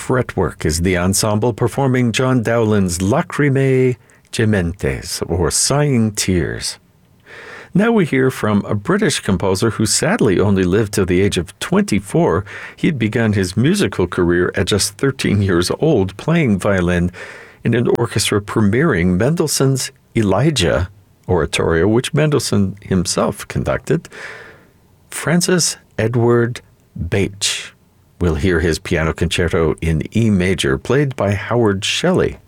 fretwork is the ensemble performing John Dowland's Lacrimae Gementes, or Sighing Tears. Now we hear from a British composer who sadly only lived till the age of 24. He had begun his musical career at just 13 years old, playing violin in an orchestra premiering Mendelssohn's Elijah oratorio, which Mendelssohn himself conducted. Francis Edward Bach. We'll hear his piano concerto in E major, played by Howard Shelley.